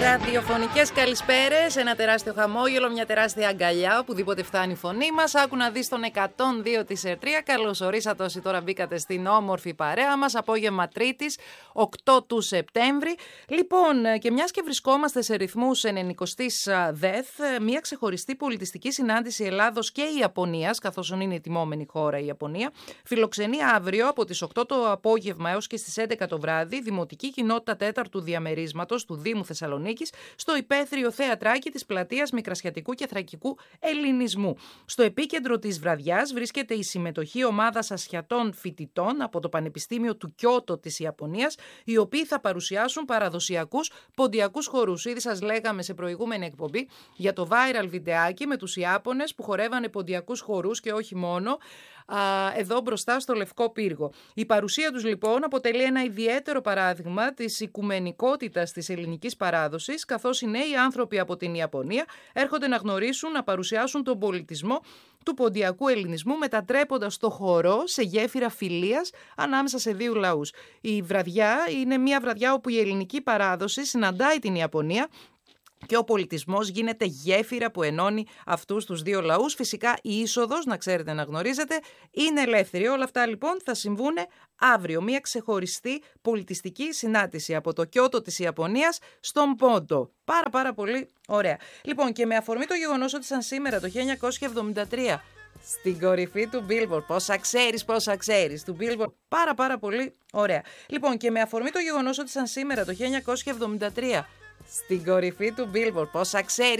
Ραδιοφωνικές καλησπέρες, ένα τεράστιο χαμόγελο, μια τεράστια αγκαλιά, οπουδήποτε φτάνει η φωνή μας. Άκου να δεις τον 102 της ΕΡΤΡΙΑ. Καλώς ορίσατε όσοι τώρα μπήκατε στην όμορφη παρέα μας. Απόγευμα Τρίτης, 8 του Σεπτέμβρη. Λοιπόν, και μιας και βρισκόμαστε σε ρυθμούς 90ης ΔΕΘ, μια ξεχωριστή πολιτιστική συνάντηση Ελλάδος και Ιαπωνίας, καθώς είναι η τιμόμενη χώρα η Ιαπωνία, φιλοξενεί αύριο από τις 8 το απόγευμα έως και στις 11 το βράδυ Δημοτική Κοινότητα 4ου Διαμερίσματος του Δήμου Θεσσαλονίκης στο υπαίθριο θεατράκι της πλατείας Μικρασιατικού και Θρακικού Ελληνισμού. Στο επίκεντρο της βραδιάς βρίσκεται η συμμετοχή ομάδας ασιατών φοιτητών από το Πανεπιστήμιο του Κιώτο της Ιαπωνίας, οι οποίοι θα παρουσιάσουν παραδοσιακούς ποντιακούς χορούς. Ήδη σας λέγαμε σε προηγούμενη εκπομπή για το viral βιντεάκι με τους Ιάπωνες που χορεύανε ποντιακούς χορούς και όχι μόνο, εδώ μπροστά στο Λευκό Πύργο. Η παρουσία τους λοιπόν αποτελεί ένα ιδιαίτερο παράδειγμα της οικουμενικότητας της ελληνικής παράδοσης, καθώς οι νέοι άνθρωποι από την Ιαπωνία έρχονται να γνωρίσουν, να παρουσιάσουν τον πολιτισμό του ποντιακού ελληνισμού, μετατρέποντας το χορό σε γέφυρα φιλίας ανάμεσα σε δύο λαούς. Η βραδιά είναι μια βραδιά όπου η ελληνική παράδοση συναντάει την Ιαπωνία και ο πολιτισμός γίνεται γέφυρα που ενώνει αυτούς τους δύο λαούς. Φυσικά η είσοδος, να ξέρετε, να γνωρίζετε, είναι ελεύθερη. Όλα αυτά λοιπόν θα συμβούν αύριο. Μια ξεχωριστή πολιτιστική συνάντηση από το Κιώτο της Ιαπωνίας στον Πόντο. Πάρα πολύ ωραία. Λοιπόν, και με αφορμή το γεγονός ότι σαν σήμερα το 1973 στην κορυφή του Billboard, πόσα ξέρεις του Billboard, πάρα πολύ ωραία. Λοιπόν, και με αφορμή το γεγονός ότι σαν σήμερα το 1973 στην κορυφή του Billboard, πόσα